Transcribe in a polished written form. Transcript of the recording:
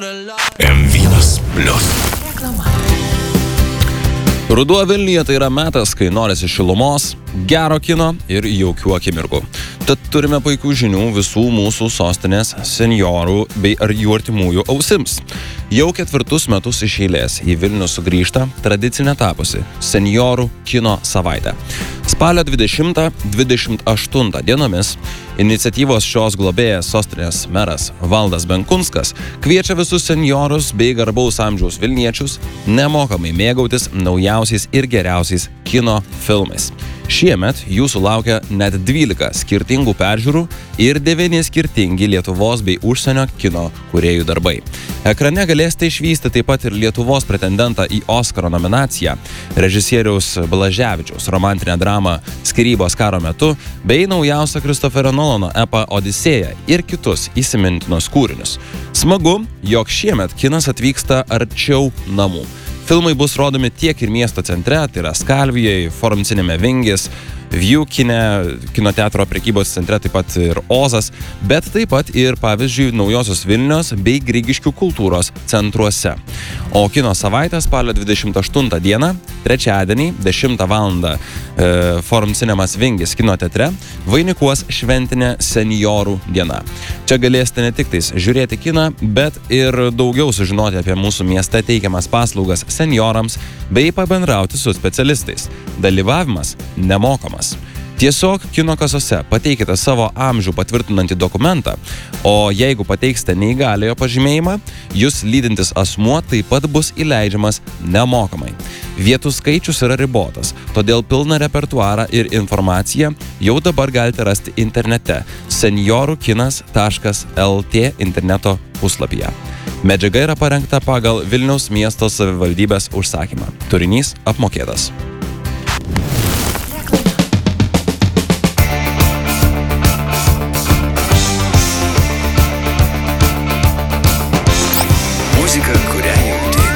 M1+. Ruduo Vilniuje tai yra metas, kai norisi šilumos, gero kino ir jaukių akimirkų. Tad turime puikių žinių visų mūsų sostinės senjorų bei ar jų artimųjų ausims. Jau 4 metus iš eilės į Vilnių sugrįžta tradicinė tapusi senjorų kino savaitė. Spalio 20-28 dienomis iniciatyvos šios globėjas sostinės meras Valdas Benkunskas kviečia visus senjorus bei garbaus amžiaus vilniečius nemokamai mėgautis naujausiais ir geriausiais kino filmais. Šiemet jūsų laukia net 12 skirtingų peržiūrų ir 9 skirtingi Lietuvos bei užsienio kino kūrėjų darbai. Ekrane galėsite išvysti taip pat ir Lietuvos pretendentą į Oskaro nominaciją, režisieriaus Blaževičiaus romantinę dramą Skyrybos karo metu bei naujausią Kristoferio Nolano epą Odisėją ir kitus įsimintinus kūrinius. Smagu, jog šiemet kinas atvyksta arčiau namų. Filmai bus rodomi tiek ir miesto centre, tai yra Skalvijoje, Forum Cinema Vingis, View kino teatro prekybos centre, taip pat ir Ozas, bet taip pat ir, pavyzdžiui, Naujosios Vilnios bei Grigiškių kultūros centruose. O kino savaitę spalio 28 dieną, trečiadienį, 10 val. Forum Cinemas Vingis kino teatre vainikuos šventinė senjorų diena. Čia galėsite ne tik tais žiūrėti kiną, bet ir daugiau sužinoti apie mūsų mieste teikiamas paslaugas senjorams bei pabendrauti su specialistais. Dalyvavimas nemokamas. Tiesiog kino kasose pateikite savo amžių patvirtinantį dokumentą, o jeigu pateiksite neįgaliojo pažymėjimą, jūs lydintis asmuo taip pat bus įleidžiamas nemokamai. Vietų skaičius yra ribotas, todėl pilną repertuarą ir informaciją jau dabar galite rasti internete senjorukinas.lt interneto puslapyje. Medžiaga yra parengta pagal Vilniaus miesto savivaldybės užsakymą. Turinys apmokėtas.